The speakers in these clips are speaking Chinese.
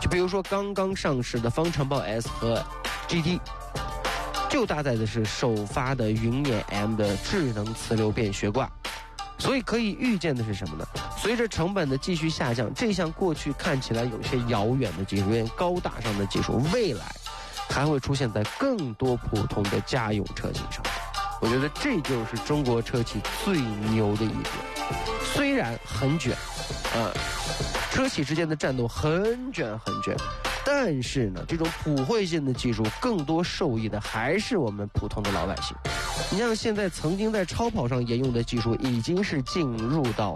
就比如说刚刚上市的方程豹 S 和 GT， 就搭载的是首发的云辇 M 的智能磁流变悬挂。所以可以预见的是什么呢？随着成本的继续下降，这项过去看起来有些遥远的技术，有点高大上的技术，未来还会出现在更多普通的家用车型上。我觉得这就是中国车企最牛的一点。虽然很卷，车企之间的战斗很卷，但是呢，这种普惠性的技术，更多受益的还是我们普通的老百姓。你像现在曾经在超跑上沿用的技术，已经是进入到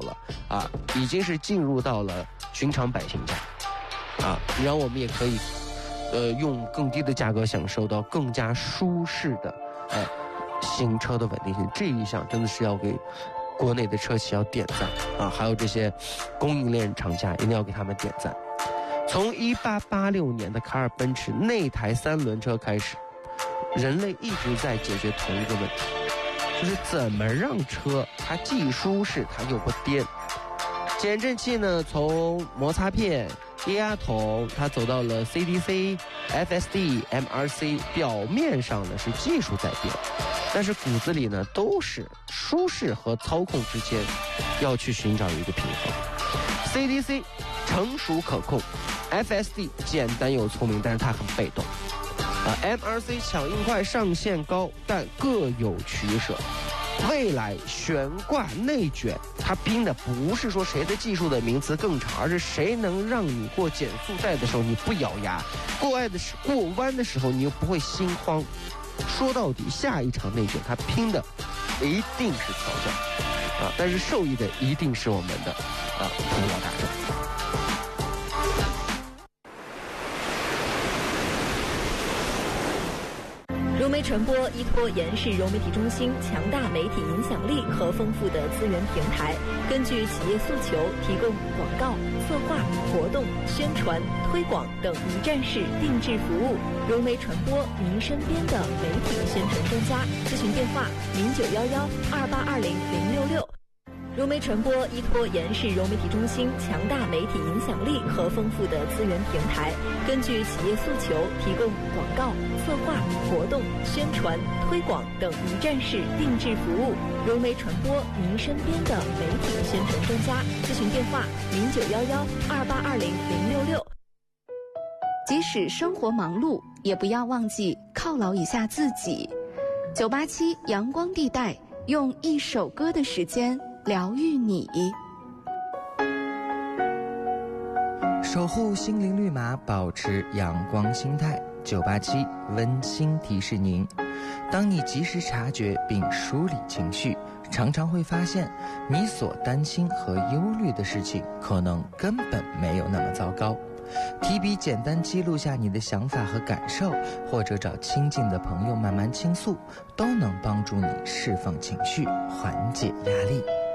了寻常百姓家，然后我们也可以，用更低的价格享受到更加舒适的，行车的稳定性。这一项真的是要给国内的车企要点赞还有这些供应链厂家一定要给他们点赞。从1886年的卡尔奔驰那台3轮车开始，人类一直在解决同一个问题，就是怎么让车它既舒适它又不颠。减震器呢，从摩擦片、液压筒，它走到了 CDC、FSD、MRC， 表面上呢是技术在变，但是骨子里呢都是舒适和操控之间要去寻找一个平衡。CDC 成熟可控，FSD 简单又聪明，但是它很被动。MRC 响应快，上限高，但各有取舍。未来悬挂内卷，它拼的不是说谁的技术的名词更长，而是谁能让你过减速带的时候你不咬牙，过弯的时候你又不会心慌。说到底，下一场内卷它拼的一定是调教但是受益的一定是我们的普罗大众。 融媒传播依托延世融媒体中心强大媒体影响力和丰富的资源平台，根据企业诉求提供广告、策划、活动、宣传、推广等一站式定制服务。融媒传播，您身边的媒体宣传专家。咨询电话：091128200666。融媒传播依托延世融媒体中心强大媒体影响力和丰富的资源平台，根据企业诉求提供广告、策划、活动、宣传、推广等一站式定制服务。融媒传播，您身边的媒体宣传专家。咨询电话：091128200666。 即使生活忙碌，也不要忘记犒劳一下自己。987阳光地带，用一首歌的时间疗愈你， 守护心灵绿码，保持阳光心态。987温馨提示您：当你及时察觉并梳理情绪，常常会发现你所担心和忧虑的事情可能根本没有那么糟糕。提笔简单记录下你的想法和感受，或者找亲近的朋友慢慢倾诉，都能帮助你释放情绪，缓解压力。